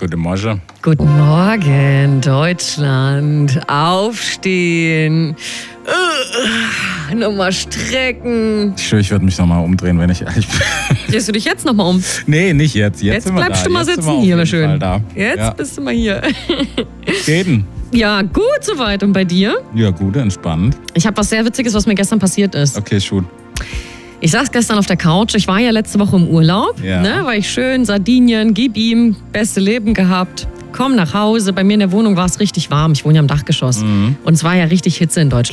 Guten Morgen. Guten Morgen, Deutschland. Aufstehen. Nochmal strecken. Ich schwöre, ich würde mich nochmal umdrehen, wenn ich ehrlich bin. Drehst du dich jetzt nochmal um? Nee, nicht jetzt. Jetzt sind wir bleibst da. du mal Jetzt sitzen sind wir hier, auf mal jeden schön. Fall da. Jetzt Ja. bist du mal hier. Reden. Ja, gut soweit. Und bei dir? Ja, gut, entspannt. Ich habe was sehr Witziges, was mir gestern passiert ist. Okay, schon. Ich saß gestern auf der Couch. Ich war ja letzte Woche im Urlaub. Ja. Ne, war ich schön, Sardinien, gib ihm, beste Leben gehabt. Komm nach Hause. Bei mir in der Wohnung war es richtig warm. Ich wohne ja im Dachgeschoss. Und es war ja richtig Hitze in Deutschland.